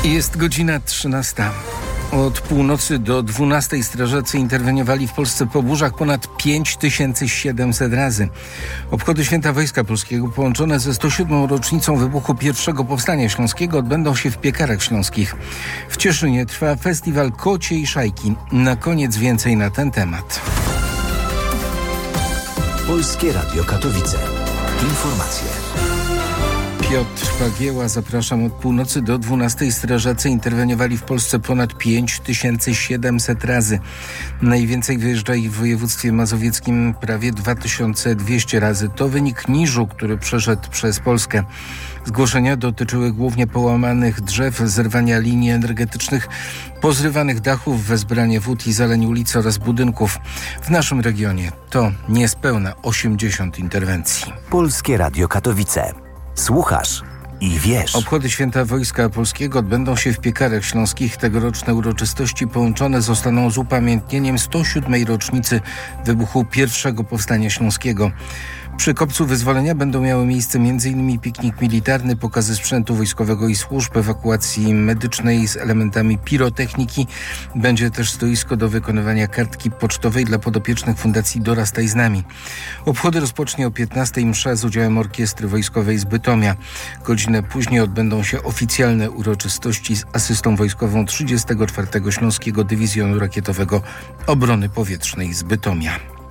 Jest godzina 13. Od północy do 12 strażacy interweniowali w Polsce po burzach ponad 5700 razy. Obchody Święta Wojska Polskiego połączone ze 107. rocznicą wybuchu pierwszego Powstania Śląskiego odbędą się w Piekarach Śląskich. W Cieszynie trwa festiwal Kociej Szajki. Na koniec więcej na ten temat. Polskie Radio Katowice. Informacje. Piotr Pagieła, zapraszam. Od północy do 12 strażacy interweniowali w Polsce ponad 5700 razy. Najwięcej wyjeżdża ich w województwie mazowieckim, prawie 2200 razy. To wynik niżu, który przeszedł przez Polskę. Zgłoszenia dotyczyły głównie połamanych drzew, zerwania linii energetycznych, pozrywanych dachów, wezbrania wód i zaleń ulic oraz budynków. W naszym regionie to niespełna 80 interwencji. Polskie Radio Katowice. Słuchasz i wiesz. Obchody Święta Wojska Polskiego odbędą się w Piekarach Śląskich. Tegoroczne uroczystości połączone zostaną z upamiętnieniem 107. rocznicy wybuchu pierwszego Powstania Śląskiego. Przy Kopcu Wyzwolenia będą miały miejsce m.in. piknik militarny, pokazy sprzętu wojskowego i służb, ewakuacji medycznej z elementami pirotechniki. Będzie też stoisko do wykonywania kartki pocztowej dla podopiecznych Fundacji Dorastaj z nami. Obchody rozpocznie o 15:00 msza z udziałem Orkiestry Wojskowej z Bytomia. Godzinę później odbędą się oficjalne uroczystości z asystą wojskową 34. Śląskiego Dywizjonu Rakietowego Obrony Powietrznej z Bytomia.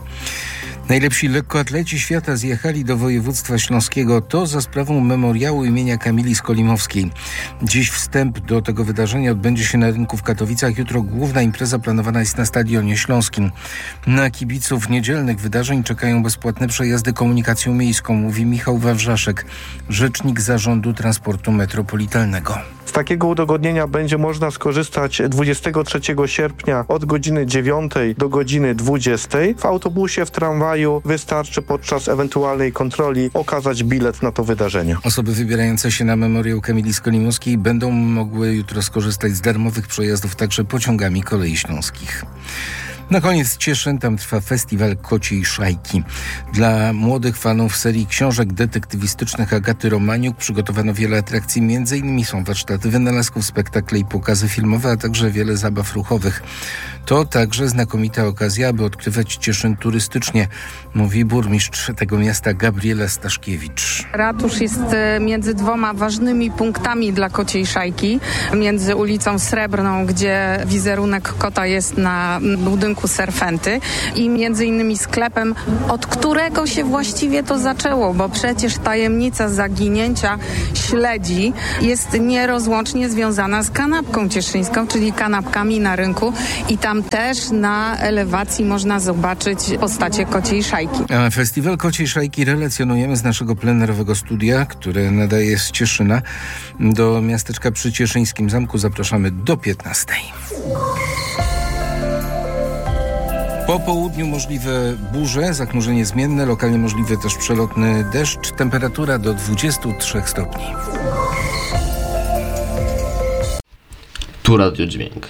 Najlepsi lekkoatleci świata zjechali do województwa śląskiego. To za sprawą memoriału imienia Kamili Skolimowskiej. Dziś wstęp do tego wydarzenia odbędzie się na rynku w Katowicach. Jutro główna impreza planowana jest na Stadionie Śląskim. Na kibiców niedzielnych wydarzeń czekają bezpłatne przejazdy komunikacją miejską, mówi Michał Wawrzaszek, rzecznik Zarządu Transportu Metropolitalnego. Z takiego udogodnienia będzie można skorzystać 23 sierpnia od godziny 9 do godziny 20. W autobusie, w tramwaju wystarczy podczas ewentualnej kontroli okazać bilet na to wydarzenie. Osoby wybierające się na memoriał Kamili Skolimowskiej będą mogły jutro skorzystać z darmowych przejazdów także pociągami kolei śląskich. Na koniec Cieszyn, tam trwa festiwal Kociej Szajki. Dla młodych fanów serii książek detektywistycznych Agaty Romaniuk przygotowano wiele atrakcji. M.in. są warsztaty wynalazków, spektakle i pokazy filmowe, a także wiele zabaw ruchowych. To także znakomita okazja, aby odkrywać Cieszyn turystycznie, mówi burmistrz tego miasta Gabriela Staszkiewicz. Ratusz jest między dwoma ważnymi punktami dla Kociej Szajki. Między ulicą Srebrną, gdzie wizerunek kota jest na budynku Serfenty, i między innymi sklepem, od którego się właściwie to zaczęło, bo przecież tajemnica zaginięcia śledzi jest nierozłącznie związana z kanapką cieszyńską, czyli kanapkami na rynku, i tam też na elewacji można zobaczyć postacie Kociej Szajki. A festiwal Kociej Szajki relacjonujemy z naszego plenerowego studia, które nadaje z Cieszyna. Do miasteczka przy Cieszyńskim Zamku zapraszamy do 15:00. Po południu możliwe burze, zachmurzenie zmienne, lokalnie możliwy też przelotny deszcz, temperatura do 23 stopni. Tu Radio Dźwięk.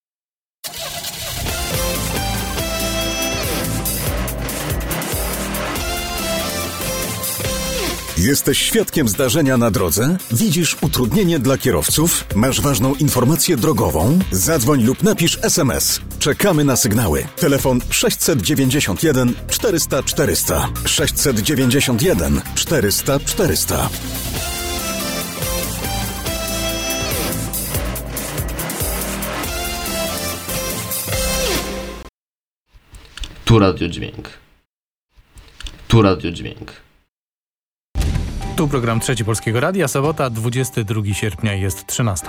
Jesteś świadkiem zdarzenia na drodze? Widzisz utrudnienie dla kierowców? Masz ważną informację drogową? Zadzwoń lub napisz SMS. Czekamy na sygnały. Telefon 691 400 400. 691 400 400. Tu Radio Dźwięk. Tu Radio Dźwięk. Tu program Trzeci Polskiego Radia, sobota, 22 sierpnia, jest 13.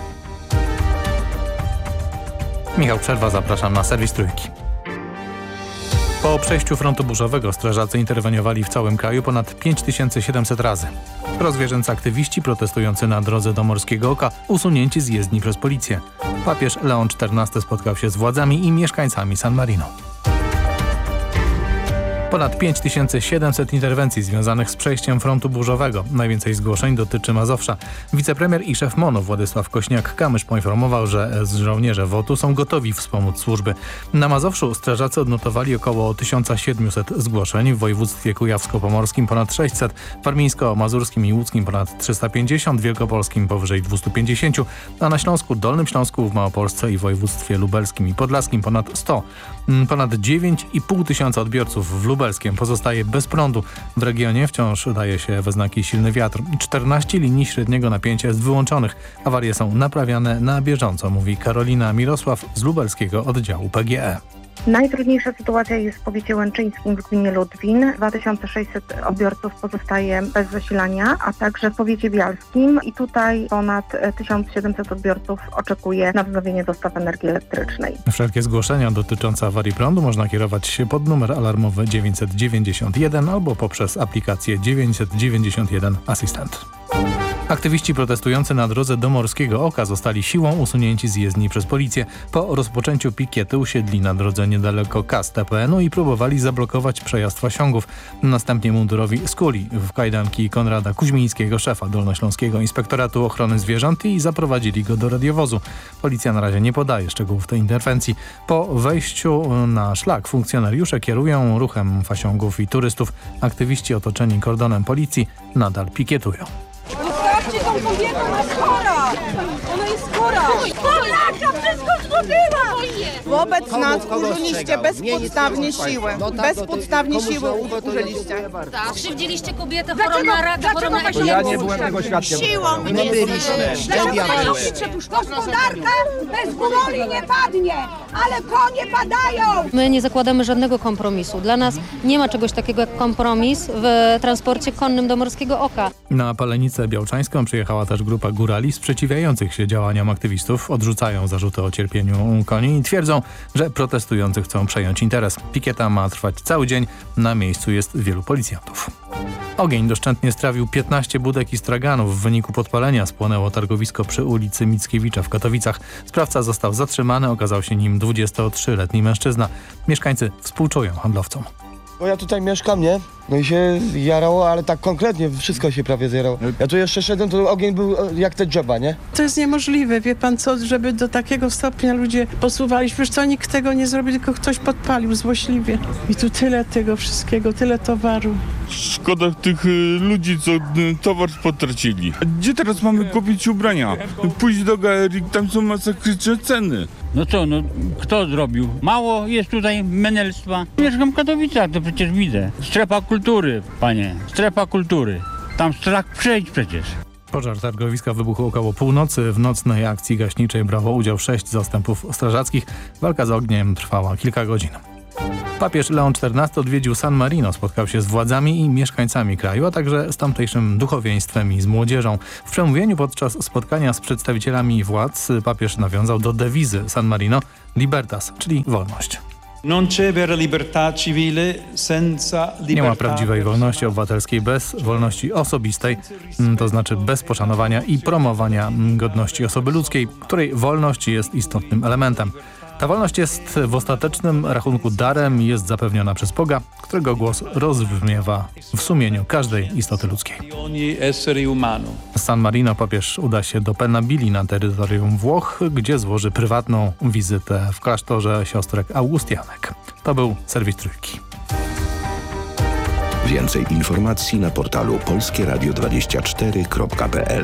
Michał Przerwa, zapraszam na serwis Trójki. Po przejściu frontu burzowego strażacy interweniowali w całym kraju ponad 5700 razy. Prozwierzęcy aktywiści protestujący na drodze do Morskiego Oka usunięci z jezdni przez policję. Papież Leon XIV spotkał się z władzami i mieszkańcami San Marino. Ponad 5700 interwencji związanych z przejściem frontu burzowego. Najwięcej zgłoszeń dotyczy Mazowsza. Wicepremier i szef MON-u Władysław Kośniak-Kamysz poinformował, że żołnierze WOT-u są gotowi wspomóc służby. Na Mazowszu strażacy odnotowali około 1700 zgłoszeń, w województwie kujawsko-pomorskim ponad 600, warmińsko-mazurskim i łódzkim ponad 350, wielkopolskim powyżej 250, a na Śląsku, Dolnym Śląsku, w Małopolsce i województwie lubelskim i podlaskim ponad 100. Ponad 9,5 tysiąca odbiorców w Lubelskiem pozostaje bez prądu. W regionie wciąż daje się we znaki silny wiatr. 14 linii średniego napięcia jest wyłączonych. Awarie są naprawiane na bieżąco, mówi Karolina Mirosław z lubelskiego oddziału PGE. Najtrudniejsza sytuacja jest w powiecie łęczyńskim w gminie Ludwin. 2600 odbiorców pozostaje bez zasilania, a także w powiecie bialskim i tutaj ponad 1700 odbiorców oczekuje na wznowienie dostaw energii elektrycznej. Wszelkie zgłoszenia dotyczące awarii prądu można kierować się pod numer alarmowy 991 albo poprzez aplikację 991 Asystent. Aktywiści protestujący na drodze do Morskiego Oka zostali siłą usunięci z jezdni przez policję. Po rozpoczęciu pikietu usiedli na drodze niedaleko kas TPN-u i próbowali zablokować przejazd fasiągów. Następnie mundurowi skuli w kajdanki Konrada Kuźmińskiego, szefa Dolnośląskiego Inspektoratu Ochrony Zwierząt i zaprowadzili go do radiowozu. Policja na razie nie podaje szczegółów tej interwencji. Po wejściu na szlak funkcjonariusze kierują ruchem fasiągów i turystów. Aktywiści otoczeni kordonem policji nadal pikietują. Zostawcie tą kobietę, ona jest chora! Ona jest chora! Polaka, wszystko zgubiła! Wobec nas użyliście bezpodstawnie siły. Bezpodstawnie siły użyliście. Tak, krzywdziliście kobietę chorą na raka, chorą na epilepsję. Ja nie byłem tego świadkiem. Siłą nie byliśmy. Gospodarka bez gwoli nie padnie, ale konie padają! My nie zakładamy żadnego kompromisu. Dla nas nie ma czegoś takiego jak kompromis w transporcie konnym do Morskiego Oka. Na Palenicę Białczańską przyjechała też grupa górali sprzeciwiających się działaniom aktywistów. Odrzucają zarzuty o cierpieniu koni i twierdzą, że protestujący chcą przejąć interes. Pikieta ma trwać cały dzień. Na miejscu jest wielu policjantów. Ogień doszczętnie strawił 15 budek i straganów. W wyniku podpalenia spłonęło targowisko przy ulicy Mickiewicza w Katowicach. Sprawca został zatrzymany, okazał się nim 23-letni mężczyzna. Mieszkańcy współczują handlowcom. Bo ja tutaj mieszkam, nie? No i się jarało, ale tak konkretnie wszystko się prawie zjarało. Ja tu jeszcze szedłem, to ogień był jak te drzewa, nie? To jest niemożliwe, wie pan co, żeby do takiego stopnia ludzie posuwali. Przecież to nikt tego nie zrobił, tylko ktoś podpalił złośliwie. I tu tyle tego wszystkiego, tyle towaru. Szkoda tych ludzi, co towar potracili. Gdzie teraz mamy kupić ubrania? Pójść do galerii, tam są masakryczne ceny. No co, no kto zrobił? Mało jest tutaj menelstwa. Mieszkam w Katowicach, to przecież widzę. Strefa kultury, panie, strefa kultury. Tam strach przejść przecież. Pożar targowiska wybuchł około północy. W nocnej akcji gaśniczej brało udział 6 zastępów strażackich. Walka z ogniem trwała kilka godzin. Papież Leon XIV odwiedził San Marino, spotkał się z władzami i mieszkańcami kraju, a także z tamtejszym duchowieństwem i z młodzieżą. W przemówieniu podczas spotkania z przedstawicielami władz papież nawiązał do dewizy San Marino Libertas, czyli wolność. Nie ma prawdziwej wolności obywatelskiej bez wolności osobistej, to znaczy bez poszanowania i promowania godności osoby ludzkiej, której wolność jest istotnym elementem. Ta wolność jest w ostatecznym rachunku darem i jest zapewniona przez Boga, którego głos rozbrzmiewa w sumieniu każdej istoty ludzkiej. Z San Marino papież uda się do Penabili na terytorium Włoch, gdzie złoży prywatną wizytę w klasztorze siostrek Augustianek. To był serwis Trójki. Więcej informacji na portalu polskieradio24.pl.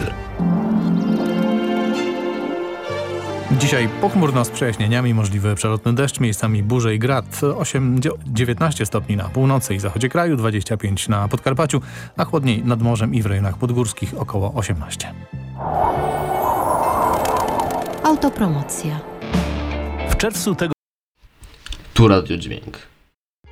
Dzisiaj pochmurno z przejaśnieniami, możliwy przelotny deszcz, miejscami burze i grad. 19 stopni na północy i zachodzie kraju, 25 na Podkarpaciu, a chłodniej nad morzem i w rejonach podgórskich około 18. Autopromocja. W czerwcu tego... Tu Radio Dźwięk.